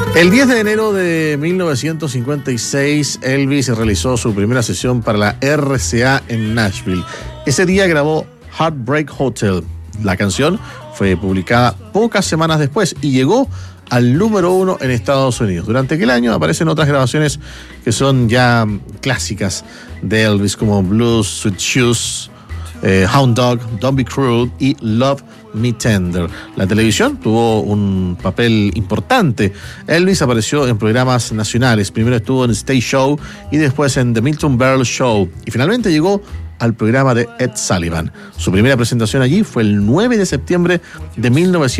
El 10 de enero de 1956, Elvis realizó su primera sesión para la RCA en Nashville. Ese día grabó Heartbreak Hotel. La canción fue publicada pocas semanas después y llegó al número 1 en Estados Unidos. Durante aquel año aparecen otras grabaciones que son ya clásicas de Elvis, como Blues, Sweet Shoes, Hound Dog, Don't Be Cruel y Love Me Tender. La televisión tuvo un papel importante. Elvis apareció en programas nacionales. Primero estuvo en Stage Show y después en The Milton Berle Show. Y finalmente llegó al programa de Ed Sullivan. Su primera presentación allí fue el 9 de septiembre de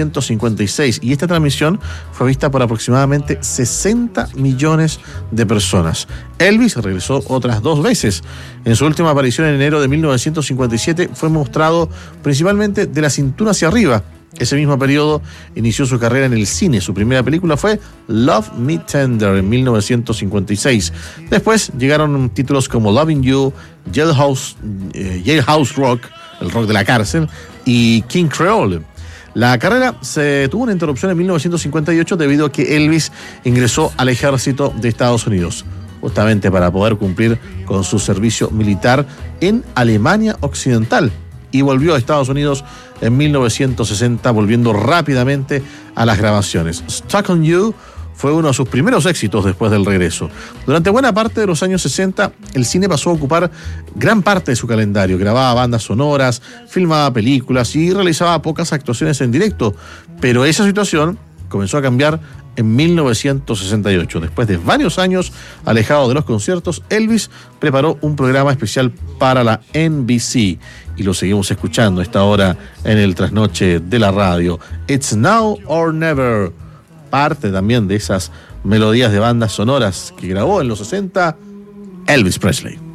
1956 y esta transmisión fue vista por aproximadamente 60 millones de personas. Elvis regresó otras 2 veces. En su última aparición en enero de 1957 fue mostrado principalmente de la cintura hacia arriba. Ese mismo periodo inició su carrera en el cine. Su primera película fue Love Me Tender en 1956. Después llegaron títulos como Loving You, Jailhouse Rock, el rock de la cárcel, y King Creole. La carrera tuvo una interrupción en 1958 debido a que Elvis ingresó al ejército de Estados Unidos, justamente para poder cumplir con su servicio militar en Alemania Occidental. Y volvió a Estados Unidos en 1960, volviendo rápidamente a las grabaciones. Stuck on You fue uno de sus primeros éxitos después del regreso. Durante buena parte de los años 60, el cine pasó a ocupar gran parte de su calendario. Grababa bandas sonoras, filmaba películas y realizaba pocas actuaciones en directo. Pero esa situación comenzó a cambiar en 1968. Después de varios años alejado de los conciertos, Elvis preparó un programa especial para la NBC y lo seguimos escuchando a esta hora en el trasnoche de la radio. It's Now or Never, parte también de esas melodías de bandas sonoras que grabó en los 60 Elvis Presley.